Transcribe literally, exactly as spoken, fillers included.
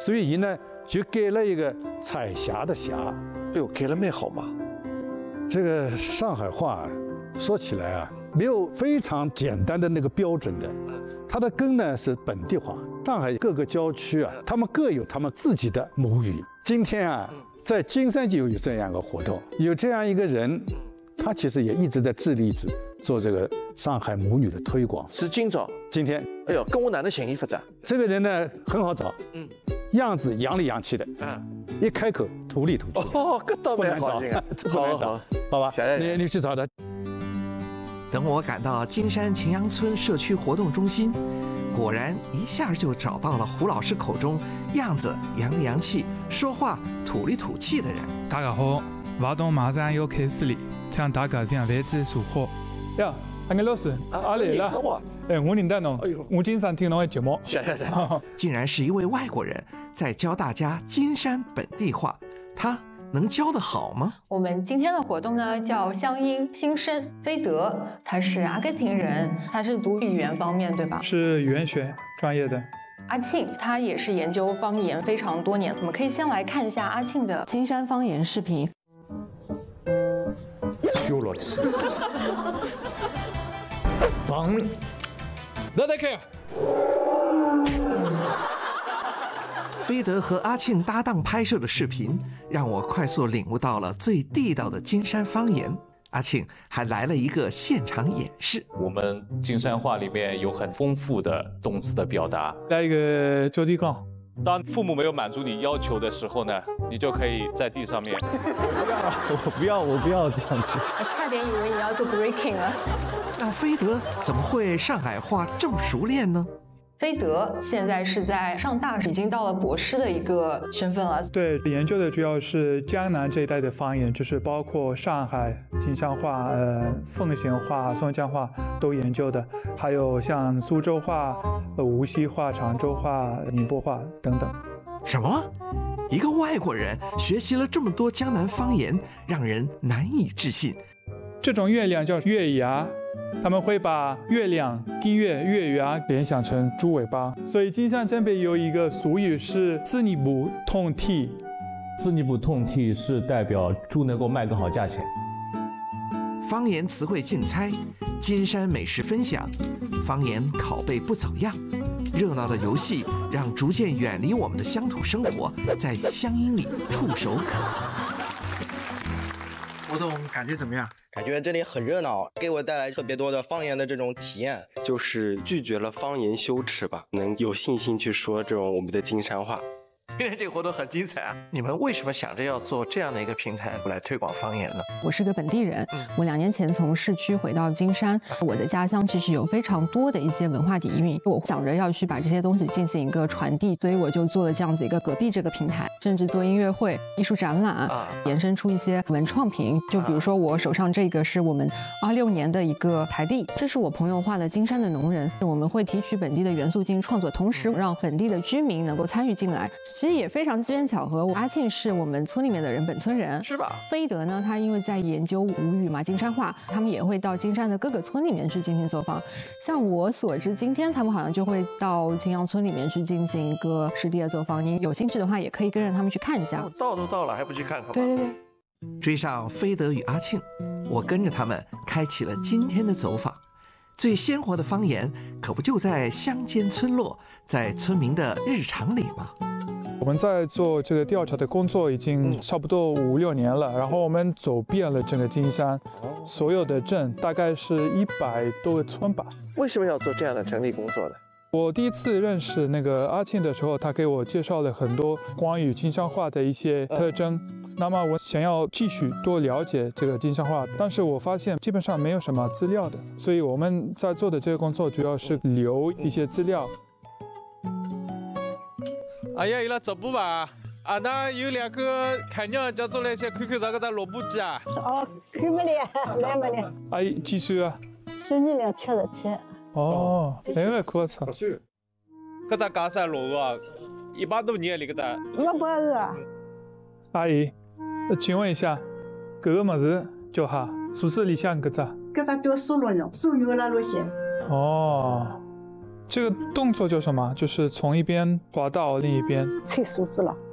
所以呢就给了一个彩霞的霞。 哎呦，给了蛮好嘛。 这个上海话说起来啊，没有非常简单的那个标准的，它的根呢是本地话。上海各个郊区啊，他们各有他们自己的母语。今天啊，在金山就有这样一个活动，有这样一个人，他其实也一直在致力于做这个上海母语的推广。 是今朝， 今天， 哎呦，跟我哪能寻伊发展？ 这个人呢很好找，嗯，样子洋里洋气的，嗯，一开口土里土气。 哦，搿倒蛮好听啊， 好好好吧，你你去找他。 等我赶到金山秦阳村社区活动中心，果然一下就找到了胡老师口中样子洋里洋气、说话土里土气的人。 大家好，活动马上要开始了，请大家向位置坐好。 呀，阿眼老师，阿来了。哎，我认得侬，我经常听侬的节目。 谢谢谢。 竟然是一位外国人在教大家金山本地话，他能教得好吗？ 我们今天的活动呢叫乡音新生。菲德他是阿根廷人，他是读语言方面对吧？ 是语言学专业的。 阿庆他也是研究方言非常多年，我们可以先来看一下阿庆的金山方言视频。 修罗斯，棒， 那得看。 菲德和阿庆搭档拍摄的视频，让我快速领悟到了最地道的金山方言。阿庆还来了一个现场演示。 我们金山话里面有很丰富的动词的表达。 来一个脚底杠。 当父母没有满足你要求的时候呢，你就可以在地上面。 我不要，我不要这样子。 我差点以为你要做 breaking 了。 那菲德怎么会上海话这么熟练呢？ 菲德现在是在上大学，已经到了博士的一个身份了。 对，研究的主要是江南这一带的方言，就是包括上海金山话、呃奉贤话、松江话都研究的，还有像苏州话、呃无锡话、常州话、宁波话等等。 什么？一个外国人学习了这么多江南方言，让人难以置信。 这种月亮叫月牙。他们会把月亮、金月、月牙联想成猪尾巴，所以金山这边有一个俗语是“自你不痛踢”， 自你不痛踢是代表猪能够卖个好价钱。 方言词汇竞猜，金山美食分享，方言拷贝不走样，热闹的游戏让逐渐远离我们的乡土生活在乡音里触手可及。活动感觉怎么样？ 感觉这里很热闹，给我带来特别多的方言的这种体验， 就是拒绝了方言羞耻吧，能有信心去说这种我们的金山话。 今天这个活动很精彩啊！你们为什么想着要做这样的一个平台来推广方言呢？ 我是个本地人，我两年前从市区回到金山，我的家乡其实有非常多的一些文化底蕴，我想着要去把这些东西进行一个传递，所以我就做了这样子一个隔壁这个平台，甚至做音乐会、艺术展览，啊、延伸出一些文创品。就比如说我手上这个是我们二六年的一个台地，这是我朋友画的金山的农人，我们会提取本地的元素进行创作，同时让本地的居民能够参与进来。其实也非常机缘巧合，阿庆是我们村里面的人，本村人是吧？ 菲德呢，他因为在研究吴语嘛，金山话，他们也会到金山的各个村里面去进行走访。像我所知，今天他们好像就会到金阳村里面去进行一个实地的走访。您有兴趣的话，也可以跟着他们去看一下。 到都到了，还不去看看吗？ 对对对。 追上菲德与阿庆，我跟着他们开启了今天的走访。最鲜活的方言，可不就在乡间村落，在村民的日常里吗？ 我们在做这个调查的工作已经差不多五六年了，然后我们走遍了整个金山，所有的镇大概是一百多个村吧。 为什么要做这样的整理工作呢？ 我第一次认识那个阿庆的时候，他给我介绍了很多关于金山话的一些特征。那么我想要继续多了解这个金山话，但是我发现基本上没有什么资料的，所以我们在做的这个工作主要是留一些资料。 哎呀，伊拉直播吧，啊，那有两个看娘叫做来先看看这个的萝卜鸡啊。 哦，看不了，来不了。 阿姨几岁啊？ 十二两七十七。 哦，那个可操。 搿只加啥萝卜啊？一百多年那个的。 萝卜是啊。 阿姨，请问一下，搿个物事叫啥？宿舍里向搿只？ 搿只叫酥肉肉，酥肉拉肉馅。 哦。 这个动作叫什么？就是从一边滑到另一边。 吹树枝了。